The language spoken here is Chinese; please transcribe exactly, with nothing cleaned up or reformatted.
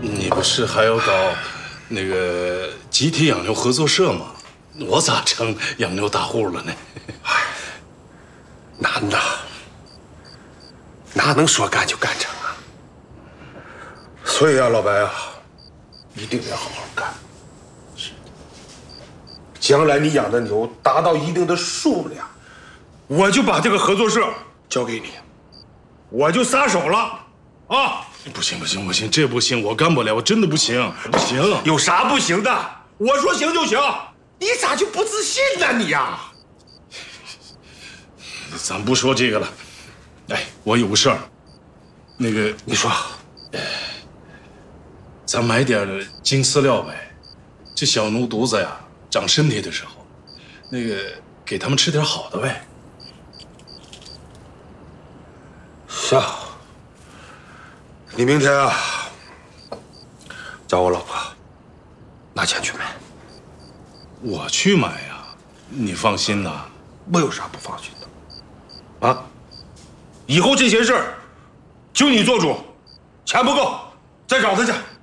你不是还要搞那个集体养牛合作社吗？我咋成养牛大户了呢？ 哎，难呐，哪能说干就干成啊？所以啊，老白啊，一定得好好干。是。将来你养的牛达到一定的数量，我就把这个合作社交给你，我就撒手了。啊！ 不行不行不行，这不行，我干不了，我真的不行，不行。 有啥不行的？我说行就行，你咋就不自信呢？你呀！ 咱不说这个了。哎，我有个事儿，那个你说， 咱买点精饲料呗。这小牛犊子呀，长身体的时候，那个给他们吃点好的呗。 行。你明天啊，找我老婆拿钱去买。 我去买呀，你放心呐。 我有啥不放心的？啊，以后这些事儿就你做主，钱不够再找他去。